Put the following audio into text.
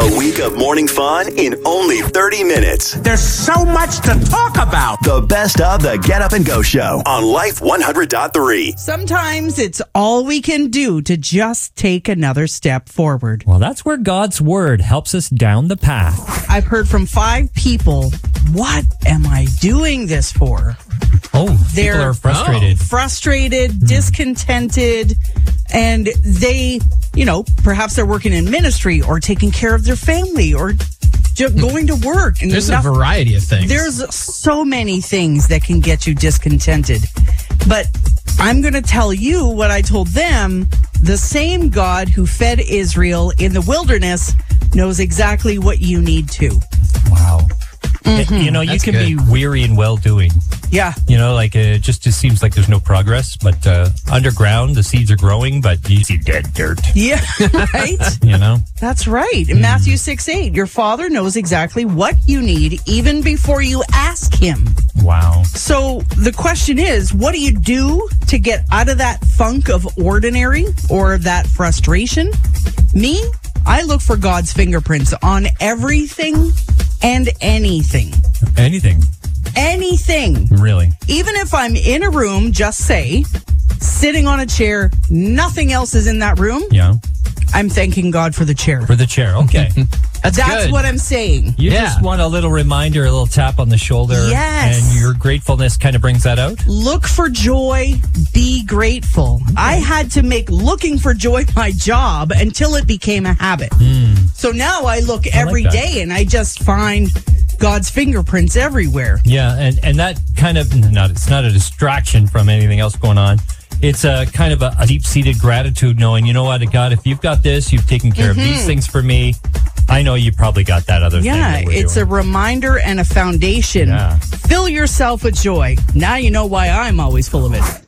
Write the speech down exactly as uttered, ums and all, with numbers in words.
A week of morning fun in only thirty minutes. There's so much to talk about. The best of the Get Up and Go show on Life one hundred point three. Sometimes it's all we can do to just take another step forward. Well, that's where God's word helps us down the path. I've heard from five people, what am I doing this for? Oh, They're people are frustrated. frustrated, discontented, and they, you know, perhaps they're working in ministry or taking care of their family or just going to work. And There's a enough- variety of things. There's so many things that can get you discontented. But I'm going to tell you what I told them. The same God who fed Israel in the wilderness knows exactly what you need to. Wow. Mm-hmm. You know, you That's can good. be weary in well-doing. Yeah. You know, like uh, it just, just seems like there's no progress. But uh, underground, the seeds are growing, but you see dead dirt. Yeah, right? You know? That's right. In Matthew six eight, your Father knows exactly what you need even before you ask Him. Wow. So the question is, what do you do to get out of that funk of ordinary or that frustration? Me, I look for God's fingerprints on everything and anything. Anything. Anything. Really. Even if I'm in a room, just say, sitting on a chair, nothing else is in that room, Yeah. I'm thanking God for the chair. For the chair. Okay. That's, That's good. what I'm saying. You Yeah. just want a little reminder, a little tap on the shoulder. Yes. And your gratefulness kind of brings that out. Look for joy, be grateful. I had to make looking for joy my job until it became a habit. So now I look every that. day and I just find God's fingerprints everywhere. Yeah, and, and that kind of, not it's not a distraction from anything else going on. It's a kind of a, a deep-seated gratitude knowing, you know what, God, if you've got this, you've taken care of these things for me, I know you probably got that other thing. Yeah, that we're it's doing. a reminder and a foundation. Yeah. Fill yourself with joy. Now you know why I'm always full of it.